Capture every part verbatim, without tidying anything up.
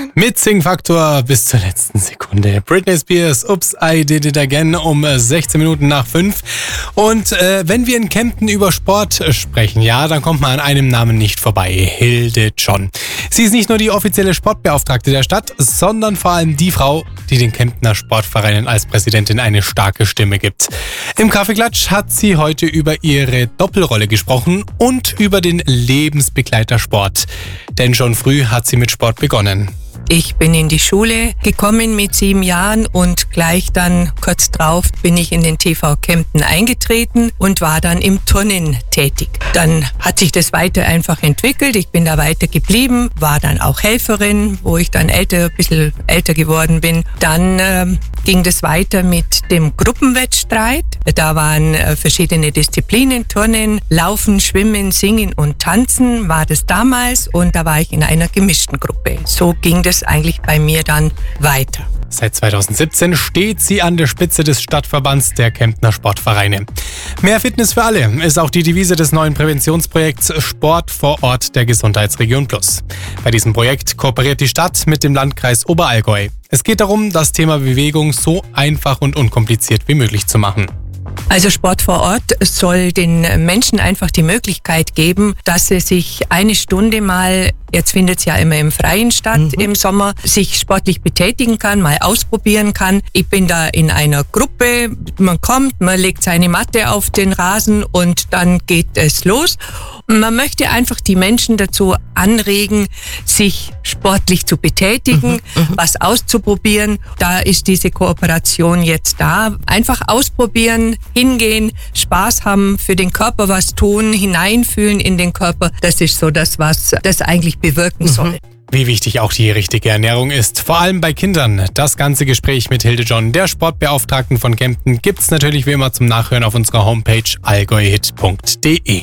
Mit Sing-Faktor bis zur letzten Sekunde. Britney Spears, Oops, I Did It Again um sechzehn Minuten nach fünf. Und äh, wenn wir in Kempten über Sport sprechen, ja, dann kommt man an einem Namen nicht vorbei. Hilde John. Sie ist nicht nur die offizielle Sportbeauftragte der Stadt, sondern vor allem die Frau, die den Kemptener Sportvereinen als Präsidentin eine starke Stimme gibt. Im Kaffeeklatsch hat sie heute über ihre Doppelrolle gesprochen und über den Lebensbegleitersport. Denn schon früh hat sie mit Sport begonnen. Ich bin in die Schule gekommen mit sieben Jahren und gleich dann kurz drauf bin ich in den T V Kempten eingetreten und war dann im Turnen tätig. Dann hat sich das weiter einfach entwickelt. Ich bin da weiter geblieben, war dann auch Helferin, wo ich dann älter, ein bisschen älter geworden bin. Dann äh, ging das weiter mit dem Gruppenwettstreit. Da waren äh, verschiedene Disziplinen, Turnen, Laufen, Schwimmen, Singen und Tanzen war das damals und da war ich in einer gemischten Gruppe. So ging das eigentlich bei mir dann weiter. Seit zweitausendsiebzehn steht sie an der Spitze des Stadtverbands der Kemptner Sportvereine. Mehr Fitness für alle ist auch die Devise des neuen Präventionsprojekts Sport vor Ort der Gesundheitsregion Plus. Bei diesem Projekt kooperiert die Stadt mit dem Landkreis Oberallgäu. Es geht darum, das Thema Bewegung so einfach und unkompliziert wie möglich zu machen. Also Sport vor Ort soll den Menschen einfach die Möglichkeit geben, dass sie sich eine Stunde mal, jetzt findet es ja immer im Freien statt, mhm. im Sommer, sich sportlich betätigen kann, mal ausprobieren kann. Ich bin da in einer Gruppe, man kommt, man legt seine Matte auf den Rasen und dann geht es los. Man möchte einfach die Menschen dazu anregen, sich sportlich zu betätigen, mhm, was auszuprobieren. Da ist diese Kooperation jetzt da. Einfach ausprobieren, hingehen, Spaß haben, für den Körper was tun, hineinfühlen in den Körper. Das ist so das, was das eigentlich bewirken mhm. soll. Wie wichtig auch die richtige Ernährung ist, vor allem bei Kindern. Das ganze Gespräch mit Hilde John, der Sportbeauftragten von Kempten, gibt's natürlich wie immer zum Nachhören auf unserer Homepage allgäuhit punkt de.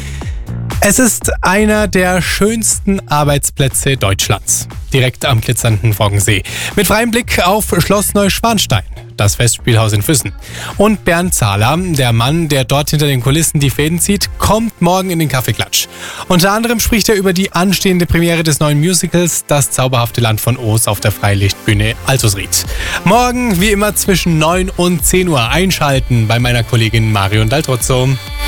Es ist einer der schönsten Arbeitsplätze Deutschlands, direkt am glitzernden Foggensee. Mit freiem Blick auf Schloss Neuschwanstein, das Festspielhaus in Füssen. Und Bernd Zahler, der Mann, der dort hinter den Kulissen die Fäden zieht, kommt morgen in den Kaffeeklatsch. Unter anderem spricht er über die anstehende Premiere des neuen Musicals Das zauberhafte Land von Oz auf der Freilichtbühne Altusried. Morgen, wie immer, zwischen neun und zehn Uhr einschalten bei meiner Kollegin Marion Daltrozzo.